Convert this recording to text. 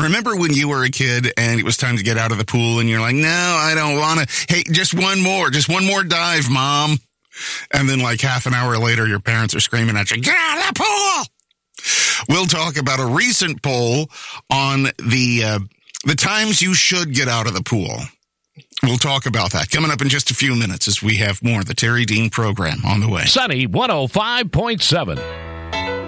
remember when you were a kid and it was time to get out of the pool and you're like, no, I don't want to. Hey, just one more dive, Mom. And then like half an hour later, your parents are screaming at you, get out of the pool. We'll talk about a recent poll on the times you should get out of the pool. We'll talk about that coming up in just a few minutes as we have more of the Terry Dean program on the way. Sunny 105.7.